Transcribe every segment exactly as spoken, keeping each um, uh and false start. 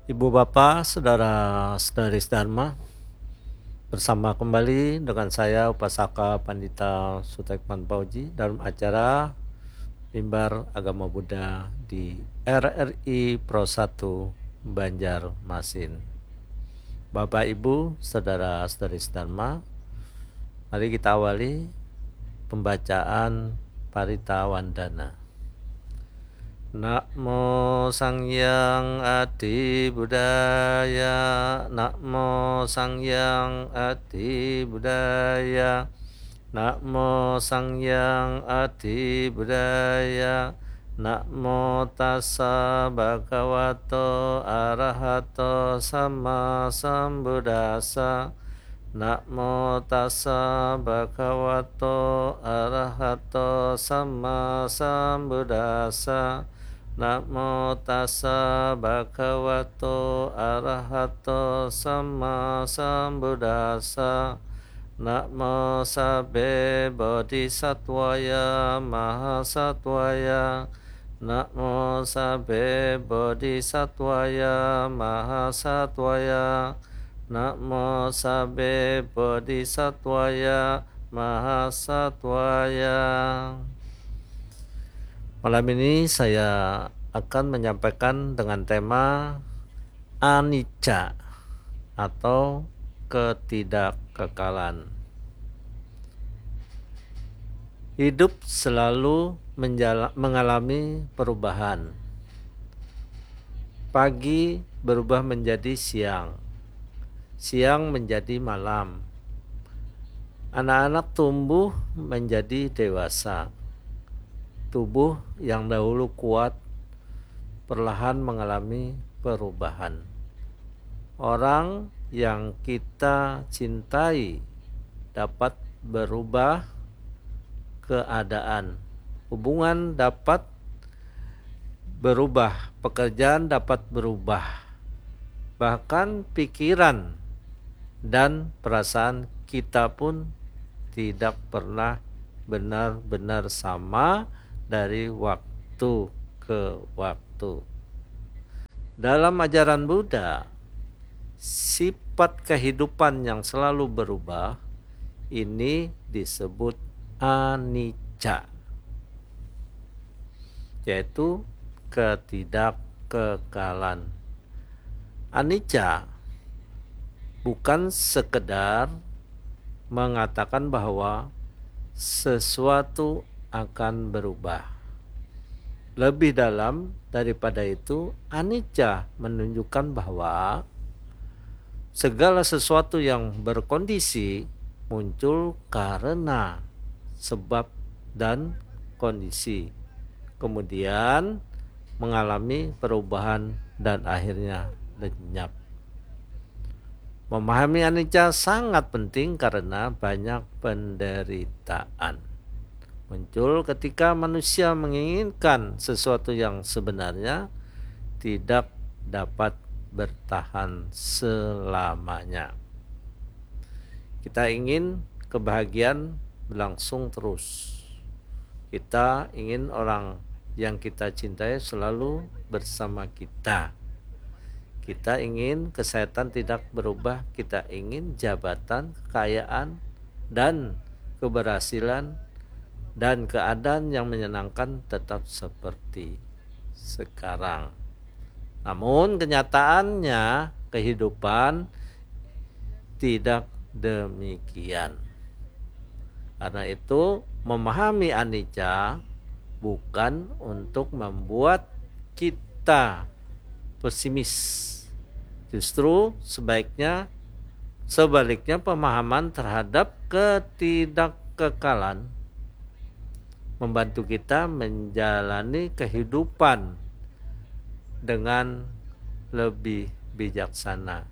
Ibu Bapak, Saudara-saudari Dharma, bersama kembali dengan saya Upasaka Pandita Sutekman Pauji dalam acara Mimbar Agama Buddha di R R I Pro satu Banjarmasin. Bapak Ibu, Saudara-saudari Dharma, mari kita awali pembacaan Parita Wandana. Namo Sangyang Adi Buddhaya, Namo Sangyang Adi Buddhaya, Namo Sangyang Adi Buddhaya, Namo Tassa Bhagavato Arahato Sama Sambuddhassa, Namo Tassa Bhagavato Arahato Sama Sambuddhassa, Namo Tassa Bhagavato Arahato Sama Sambuddhassa, Namo Sabbe Bodhisattvaya Mahasattvaya, Namo Sabbe Bodhisattvaya Mahasattvaya, Namo Sabbe Bodhisattvaya Mahasattvaya. Malam ini saya akan menyampaikan dengan tema anicca atau ketidakkekalan. Hidup selalu mengalami perubahan. Pagi berubah menjadi siang, siang menjadi malam. Anak-anak tumbuh menjadi dewasa. Tubuh yang dahulu kuat perlahan mengalami perubahan. Orang yang kita cintai dapat berubah keadaan. Hubungan dapat berubah, pekerjaan dapat berubah. Bahkan pikiran dan perasaan kita pun tidak pernah benar-benar sama dari waktu ke waktu. Dalam ajaran Buddha, sifat kehidupan yang selalu berubah ini disebut anicca, yaitu ketidakkekalan. Anicca bukan sekedar mengatakan bahwa sesuatu akan berubah. Lebih dalam daripada itu, anicca menunjukkan bahwa segala sesuatu yang berkondisi muncul karena sebab dan kondisi, kemudian mengalami perubahan dan akhirnya lenyap. Memahami anicca sangat penting karena banyak penderitaan muncul ketika manusia menginginkan sesuatu yang sebenarnya tidak dapat bertahan selamanya. Kita ingin kebahagiaan berlangsung terus. Kita ingin orang yang kita cintai selalu bersama kita. Kita ingin kesehatan tidak berubah, kita ingin jabatan, kekayaan, dan keberhasilan dan keadaan yang menyenangkan tetap seperti sekarang. Namun kenyataannya kehidupan tidak demikian. Karena itu memahami anicca bukan untuk membuat kita pesimis. Justru sebaiknya sebaliknya pemahaman terhadap ketidakkekalan membantu kita menjalani kehidupan dengan lebih bijaksana.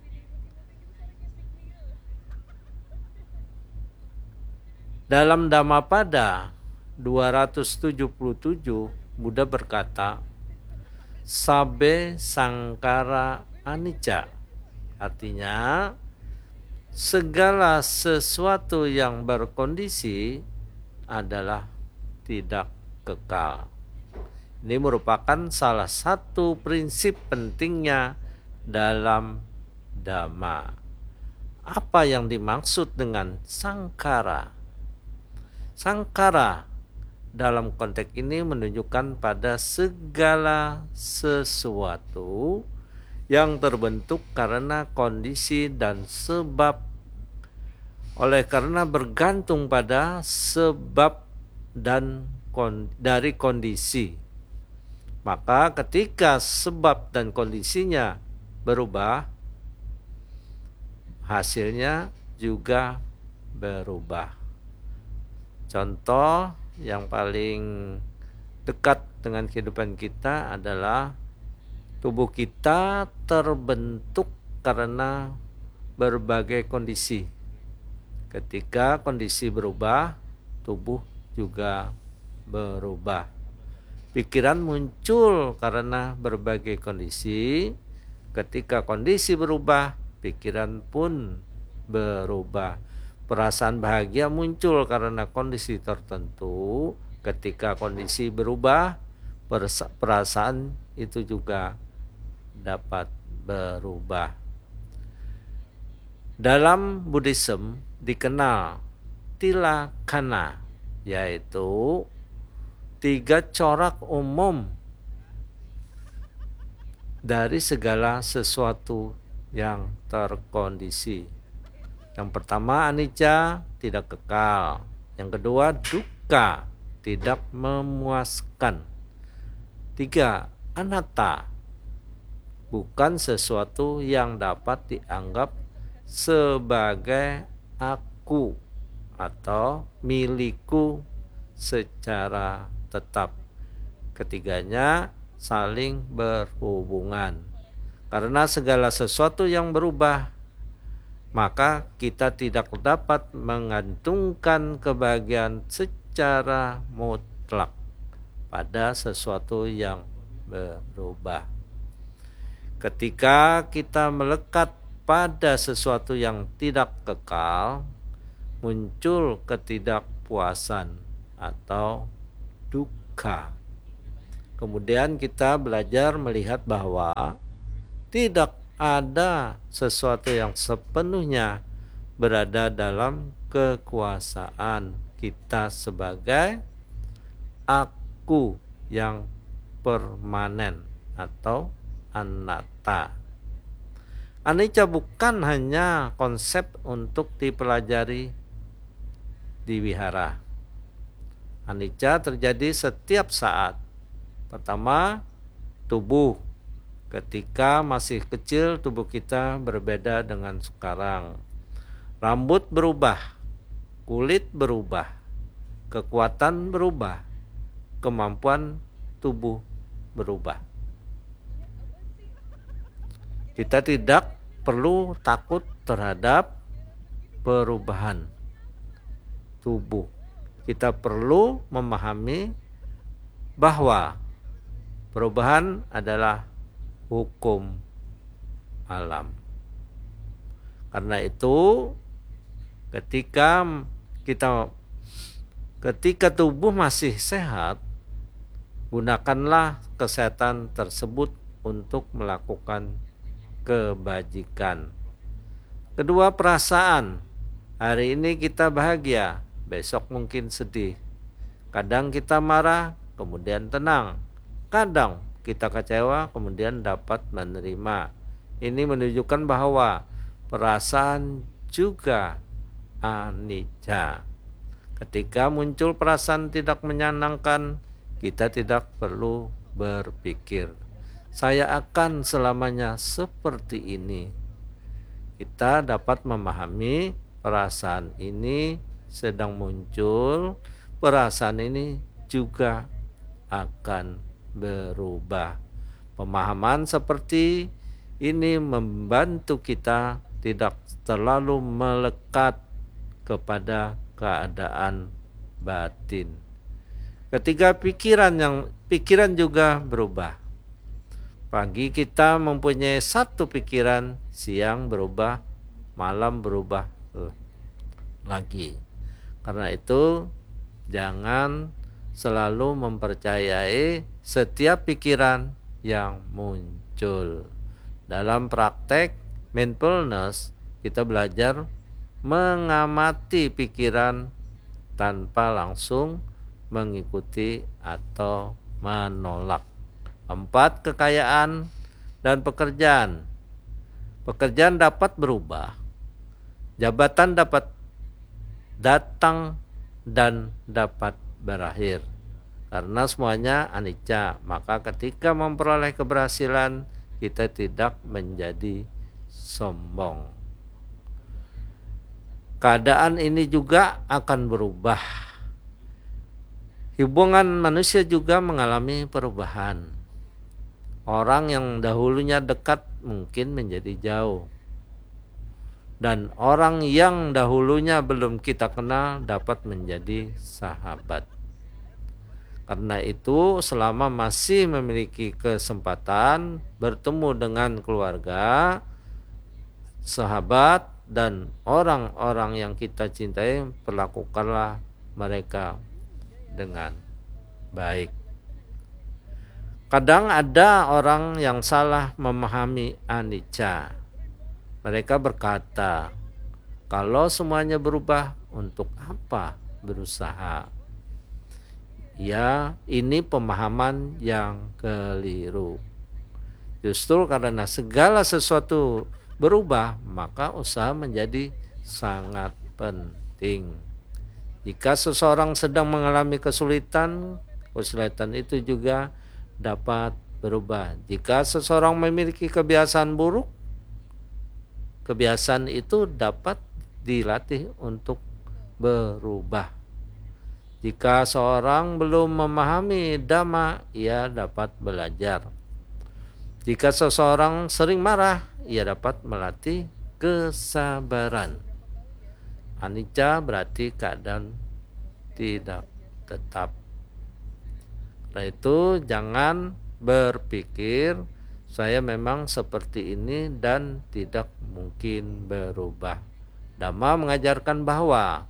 Dalam Dhammapada dua ratus tujuh puluh tujuh, Buddha berkata, Sabbe Sangkara Anicca, artinya segala sesuatu yang berkondisi adalah tidak kekal. Ini merupakan salah satu prinsip pentingnya dalam Dhamma. Apa yang dimaksud dengan sangkara? Sangkara dalam konteks ini menunjukkan pada segala sesuatu yang terbentuk karena kondisi dan sebab, oleh karena bergantung pada sebab dan kon, dari kondisi. Maka ketika sebab dan kondisinya berubah, hasilnya juga berubah. Contoh yang paling dekat dengan kehidupan kita adalah tubuh kita terbentuk karena berbagai kondisi. Ketika kondisi berubah, tubuh juga berubah. Pikiran muncul karena berbagai kondisi. Ketika kondisi berubah, pikiran pun berubah. Perasaan bahagia muncul karena kondisi tertentu. Ketika kondisi berubah, perasaan itu juga dapat berubah. Dalam Buddhism dikenal tilakkhana, yaitu tiga corak umum dari segala sesuatu yang terkondisi. Yang pertama, anicca, tidak kekal. Yang kedua, dukkha, tidak memuaskan. Tiga, anatta, bukan sesuatu yang dapat dianggap sebagai aku atau milikku secara tetap. Ketiganya saling berhubungan. Karena segala sesuatu yang berubah, maka kita tidak dapat menggantungkan kebahagiaan secara mutlak pada sesuatu yang berubah. Ketika kita melekat pada sesuatu yang tidak kekal, muncul ketidakpuasan atau dukkha. Kemudian kita belajar melihat bahwa tidak ada sesuatu yang sepenuhnya berada dalam kekuasaan kita sebagai aku yang permanen atau anatta. Anicca bukan hanya konsep untuk dipelajari di wihara. Anicca terjadi setiap saat. Pertama, tubuh. Ketika masih kecil, tubuh kita berbeda dengan sekarang. Rambut berubah, kulit berubah, kekuatan berubah, kemampuan tubuh berubah. Kita tidak perlu takut terhadap perubahan tubuh. Kita perlu memahami bahwa perubahan adalah hukum alam. Karena itu, ketika kita ketika tubuh masih sehat, gunakanlah kesehatan tersebut untuk melakukan kebajikan. Kedua, perasaan. Hari ini kita bahagia, besok mungkin sedih. Kadang kita marah, kemudian tenang. Kadang kita kecewa, kemudian dapat menerima. Ini menunjukkan bahwa perasaan juga anicca. Ketika muncul perasaan tidak menyenangkan, kita tidak perlu berpikir, saya akan selamanya seperti ini. Kita dapat memahami perasaan ini sedang muncul, perasaan ini juga akan berubah. Pemahaman seperti ini membantu kita tidak terlalu melekat kepada keadaan batin. Ketiga, pikiran yang pikiran juga berubah. Pagi kita mempunyai satu pikiran, siang berubah, malam berubah lagi. Karena itu jangan selalu mempercayai setiap pikiran yang muncul. Dalam praktek mindfulness, kita belajar mengamati pikiran tanpa langsung mengikuti atau menolak. Empat, kekayaan dan pekerjaan. Pekerjaan dapat berubah, jabatan dapat datang dan dapat berakhir. Karena semuanya anicca, maka ketika memperoleh keberhasilan, kita tidak menjadi sombong. Keadaan ini juga akan berubah. Hubungan manusia juga mengalami perubahan. Orang yang dahulunya dekat mungkin menjadi jauh. Dan orang yang dahulunya belum kita kenal dapat menjadi sahabat. Karena itu, selama masih memiliki kesempatan bertemu dengan keluarga, sahabat, dan orang-orang yang kita cintai, perlakukanlah mereka dengan baik. Kadang ada orang yang salah memahami anicca. Mereka berkata, kalau semuanya berubah, untuk apa berusaha? Ya, ini pemahaman yang keliru. Justru karena segala sesuatu berubah, maka usaha menjadi sangat penting. Jika seseorang sedang mengalami kesulitan, kesulitan itu juga dapat berubah. Jika seseorang memiliki kebiasaan buruk, kebiasaan itu dapat dilatih untuk berubah. Jika seorang belum memahami Dhamma, ia dapat belajar. Jika seseorang sering marah, ia dapat melatih kesabaran. Anicca berarti keadaan tidak tetap. Karena itu jangan berpikir saya memang seperti ini dan tidak mungkin berubah. Dhamma mengajarkan bahwa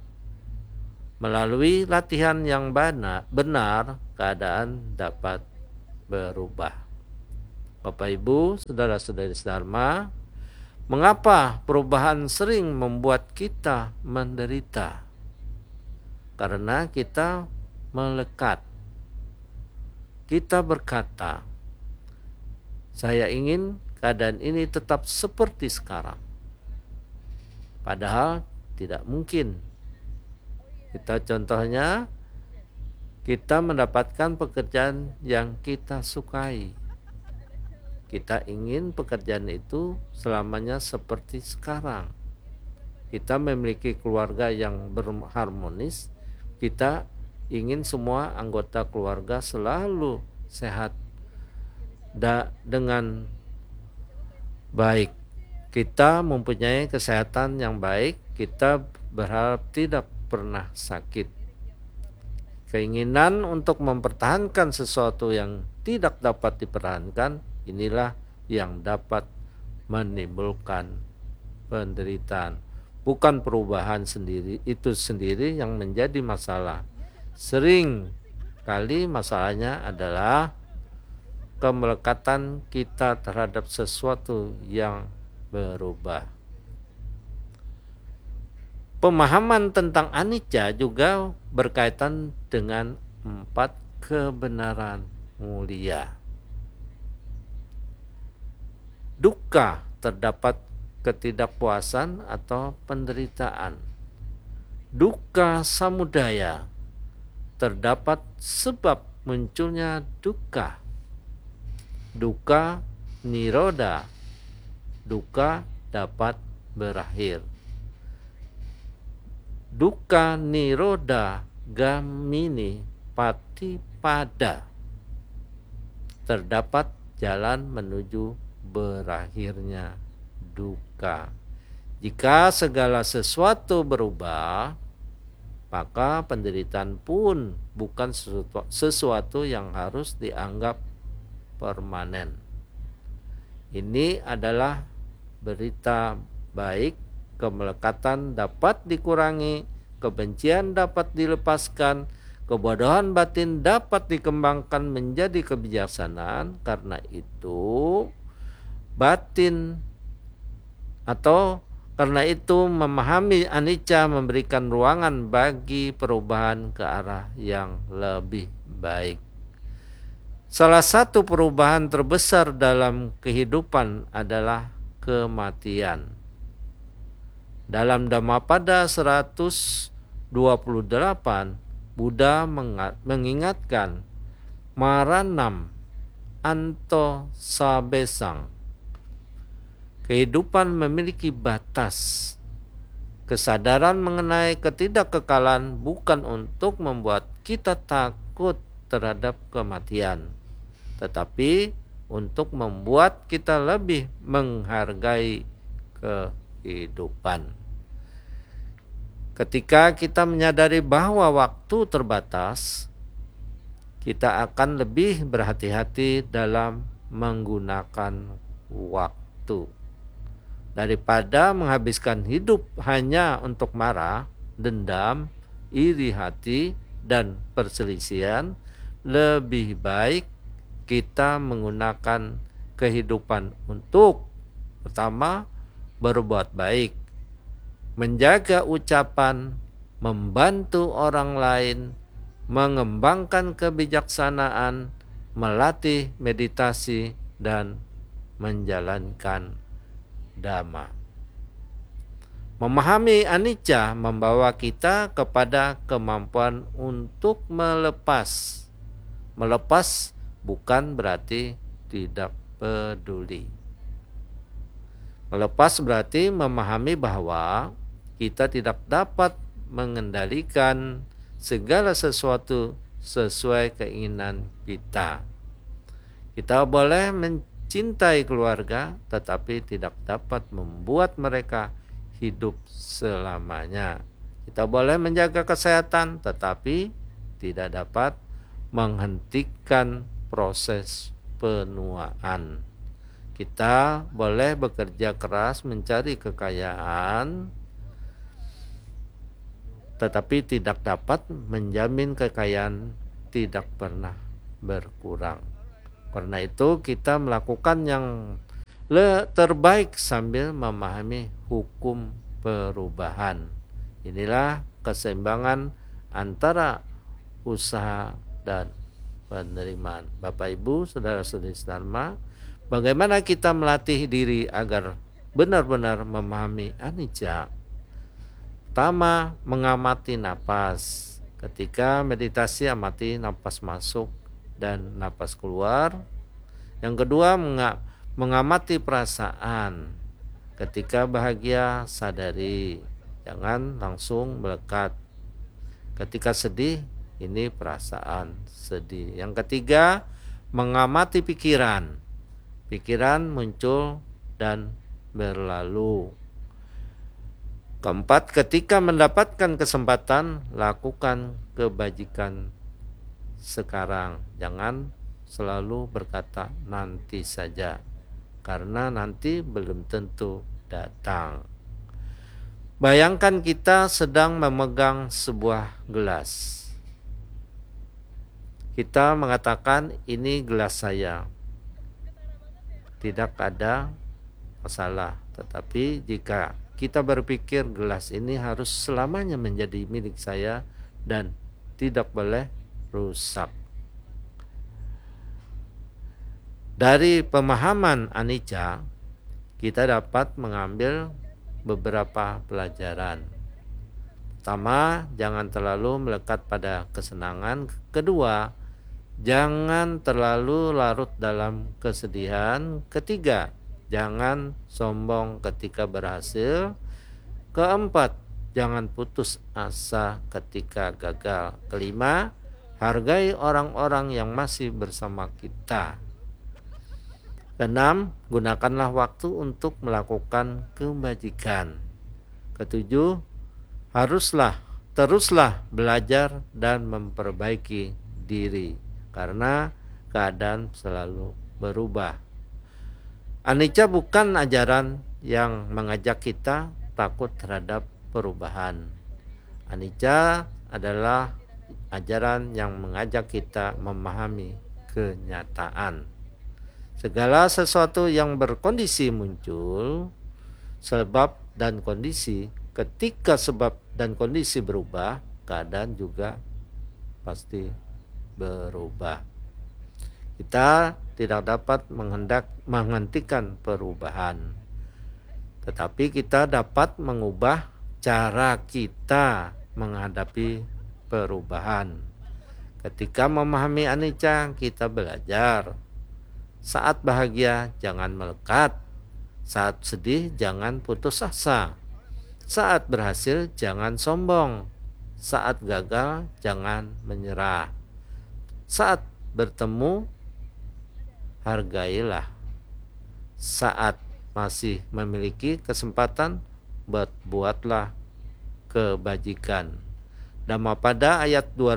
melalui latihan yang benar, keadaan dapat berubah. Bapak Ibu, saudara-saudari Dharma, mengapa perubahan sering membuat kita menderita? Karena kita melekat. Kita berkata, saya ingin keadaan ini tetap seperti sekarang. Padahal tidak mungkin. Kita contohnya, kita mendapatkan pekerjaan yang kita sukai. Kita ingin pekerjaan itu selamanya seperti sekarang. Kita memiliki keluarga yang berharmonis. Kita ingin semua anggota keluarga selalu sehat da, dengan baik. Kita mempunyai kesehatan yang baik. Kita berharap tidak pernah sakit. Keinginan untuk mempertahankan sesuatu yang tidak dapat dipertahankan, inilah yang dapat menimbulkan penderitaan. Bukan perubahan sendiri itu sendiri yang menjadi masalah. Sering kali masalahnya adalah kemelekatan kita terhadap sesuatu yang berubah. Pemahaman tentang anicca juga berkaitan dengan empat kebenaran mulia. Dukkha, terdapat ketidakpuasan atau penderitaan. Dukkha samudaya, terdapat sebab munculnya dukkha. Dukkha nirodha, dukkha dapat berakhir. Dukkha nirodha gamini patipada, terdapat jalan menuju berakhirnya dukkha. Jika segala sesuatu berubah, maka penderitaan pun bukan sesuatu, sesuatu yang harus dianggap permanen. Ini adalah berita baik. Kemelekatan dapat dikurangi, kebencian dapat dilepaskan, kebodohan batin dapat dikembangkan menjadi kebijaksanaan. Karena itu, batin, atau karena itu memahami anicca memberikan ruangan bagi perubahan ke arah yang lebih baik. Salah satu perubahan terbesar dalam kehidupan adalah kematian. Dalam Dhammapada seratus dua puluh delapan, Buddha mengingatkan maranam anto sabesang. Kehidupan memiliki batas. Kesadaran mengenai ketidakkekalan bukan untuk membuat kita takut terhadap kematian, tetapi untuk membuat kita lebih menghargai kehidupan. Ketika kita menyadari bahwa waktu terbatas, kita akan lebih berhati-hati dalam menggunakan waktu. Daripada menghabiskan hidup hanya untuk marah, dendam, iri hati, dan perselisihan, lebih baik kita menggunakan kehidupan untuk, pertama, berbuat baik, menjaga ucapan, membantu orang lain, mengembangkan kebijaksanaan, melatih meditasi, dan menjalankan Dhamma. Memahami anicca membawa kita kepada kemampuan untuk melepas. Melepas bukan berarti tidak peduli. Melepas berarti memahami bahwa kita tidak dapat mengendalikan segala sesuatu sesuai keinginan kita. Kita boleh mencintai keluarga, tetapi tidak dapat membuat mereka hidup selamanya. Kita boleh menjaga kesehatan, tetapi tidak dapat menghentikan proses penuaan. Kita boleh bekerja keras mencari kekayaan, tetapi tidak dapat menjamin kekayaan tidak pernah berkurang. Karena itu kita melakukan yang terbaik sambil memahami hukum perubahan. Inilah keseimbangan antara usaha dan penerimaan. Bapak Ibu, saudara-saudari Dharma, bagaimana kita melatih diri agar benar-benar memahami anicca? Pertama, mengamati napas. Ketika meditasi, amati napas masuk dan napas keluar. Yang kedua, mengamati perasaan. Ketika bahagia, sadari, jangan langsung melekat. Ketika sedih, ini perasaan sedih. Yang ketiga, mengamati pikiran. Pikiran muncul dan berlalu. Keempat, ketika mendapatkan kesempatan, lakukan kebajikan sekarang. Jangan selalu berkata nanti saja, karena nanti belum tentu datang. Bayangkan kita sedang memegang sebuah gelas. Kita mengatakan ini gelas saya. Tidak ada masalah. Tetapi jika kita berpikir gelas ini harus selamanya menjadi milik saya dan tidak boleh rusak. Dari pemahaman anicca, kita dapat mengambil beberapa pelajaran. Pertama, jangan terlalu melekat pada kesenangan. Kedua, jangan terlalu larut dalam kesedihan. Ketiga, jangan sombong ketika berhasil. Keempat, jangan putus asa ketika gagal. Kelima, hargai orang-orang yang masih bersama kita. Keenam, gunakanlah waktu untuk melakukan kebajikan. Ketujuh, haruslah teruslah belajar dan memperbaiki diri, karena keadaan selalu berubah. Anicca bukan ajaran yang mengajak kita takut terhadap perubahan. Anicca adalah ajaran yang mengajak kita memahami kenyataan. Segala sesuatu yang berkondisi muncul, sebab dan kondisi. Ketika sebab dan kondisi berubah, keadaan juga pasti berubah. Kita tidak dapat menghendak menghentikan perubahan, tetapi kita dapat mengubah cara kita menghadapi perubahan. Ketika memahami anicca, kita belajar. Saat bahagia jangan melekat, saat sedih jangan putus asa, saat berhasil jangan sombong, saat gagal jangan menyerah, saat bertemu hargailah, saat masih memiliki kesempatan buatlah kebajikan. Dhammapada ayat dua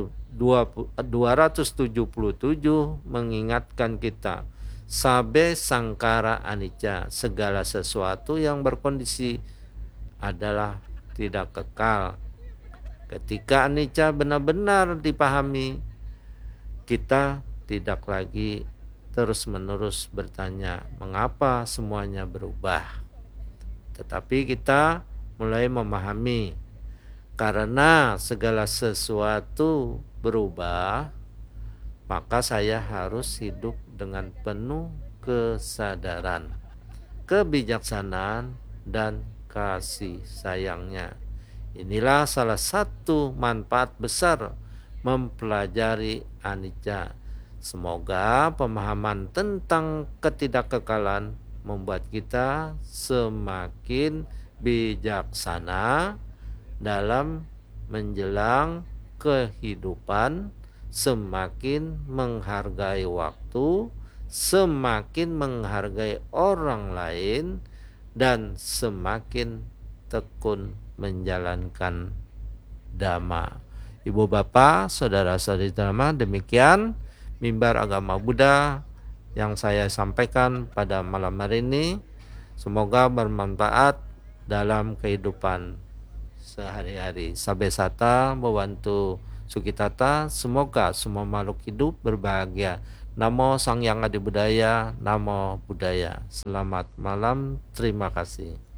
ratus tujuh puluh tujuh mengingatkan kita, sabe sangkara anicca, segala sesuatu yang berkondisi adalah tidak kekal. Ketika anicca benar-benar dipahami, kita tidak lagi terus-menerus bertanya mengapa semuanya berubah, tetapi kita mulai memahami karena segala sesuatu berubah, maka saya harus hidup dengan penuh kesadaran, kebijaksanaan, dan kasih sayangnya. Inilah salah satu manfaat besar mempelajari anicca. Semoga pemahaman tentang ketidakkekalan membuat kita semakin bijaksana dalam menjelang kehidupan, semakin menghargai waktu, semakin menghargai orang lain, dan semakin tekun menjalankan dhamma. Ibu bapak, saudara-saudari dhamma, demikian mimbar agama Buddha yang saya sampaikan pada malam hari ini. Semoga bermanfaat dalam kehidupan sehari-hari. Sabe sata membantu sukitata. Semoga semua makhluk hidup berbahagia. Namo Sang Hyang Adi Budaya, Namo Buddhaya. Selamat malam, terima kasih.